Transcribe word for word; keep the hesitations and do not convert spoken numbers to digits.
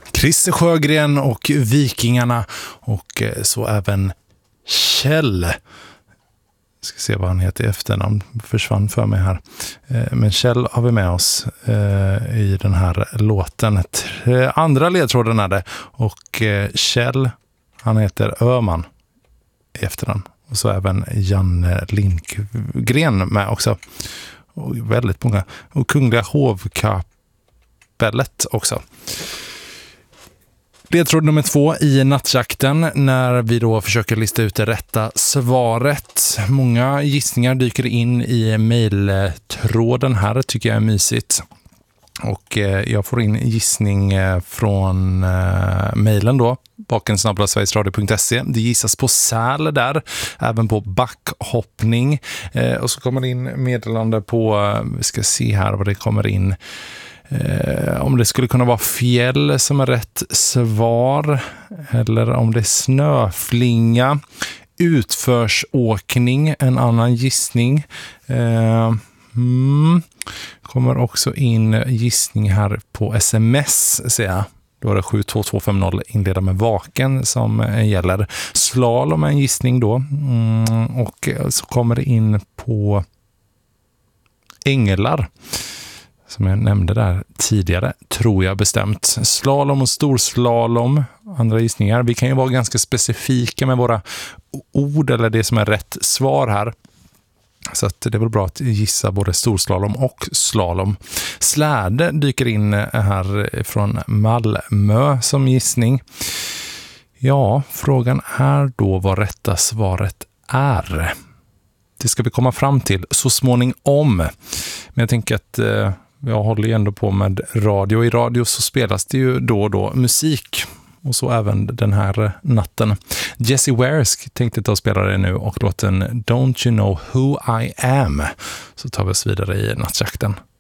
Christer Sjögren och Vikingarna och så även Kjell. Jag ska se vad han heter i efternamn, försvann för mig här. Men Kjell har vi med oss i den här låten. Andra ledtråden är det. Och Kjell, han heter Öman i efternamn. Och så även Janne Lindgren med också. Och väldigt många. Och Kungliga hovkapellet också. Ledtråd nummer två i nattjakten när vi då försöker lista ut det rätta svaret. Många gissningar dyker in i mejltråden här, tycker jag är mysigt. Och jag får in gissning från mejlen då, baken snabel-a sverigesradio punkt se. Det gissas på säl där, även på backhoppning. Och så kommer det in meddelande på, vi ska se här vad det kommer in. Eh, om det skulle kunna vara fjäll som är rätt svar, eller om det är snöflinga, utförsåkning, en annan gissning. Eh, mm, kommer också in gissning här på sms, ser jag. Då är det sju två två fem noll inleda med vaken som gäller. Slalom är en gissning då. Mm, och så kommer det in på änglar. Som jag nämnde där tidigare, tror jag bestämt. Slalom och storslalom, andra gissningar. Vi kan ju vara ganska specifika med våra ord eller det som är rätt svar här. Så att det är väl bra att gissa både storslalom och slalom. Släde dyker in här från Malmö som gissning. Ja, frågan är då vad rätta svaret är. Det ska vi komma fram till så småningom. Men jag tänker att eh, jag håller ju ändå på med radio. I radio så spelas det ju då och då musik. Och så även den här natten. Jessie Wares tänkte ta och spela det nu och låten Don't You Know Who I Am. Så tar vi oss vidare i nattjakten.